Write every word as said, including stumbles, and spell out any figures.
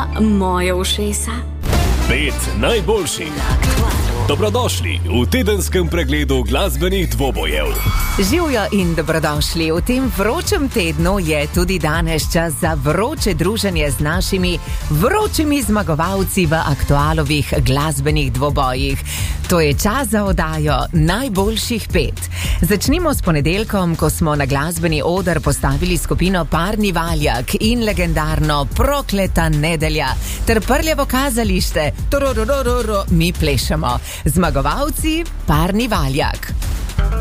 pa moje ušesa. Pet najboljših. Dobrodošli v tedenskem pregledu glasbenih dvobojev. Živjo in dobrodošli. V tem vročem tednu je tudi danes čas za vroče druženje z našimi vročimi zmagovalci v aktualovih glasbenih dvobojih. To je čas za oddajo najboljših pet. Začnimo s ponedeljkom, ko smo na glasbeni oder postavili skupino Parni Valjak in legendarno Prokleta nedelja ter Prljavo kazalište. Tororororo, mi plešemo. Zmagovalci Parni Valjak.